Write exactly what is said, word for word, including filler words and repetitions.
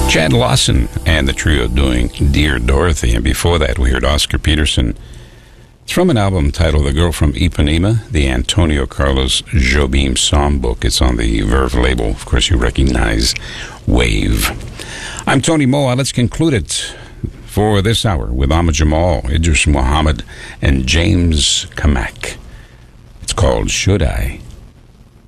Chad Lawson and the trio doing Dear Dorothy. And before that, we heard Oscar Peterson. It's from an album titled The Girl from Ipanema, the Antonio Carlos Jobim Songbook. It's on the Verve label. Of course, you recognize Wave. I'm Tony Moa. Let's conclude it for this hour with Ahmad Jamal, Idris Muhammad, and James Kamak. It's called Should I?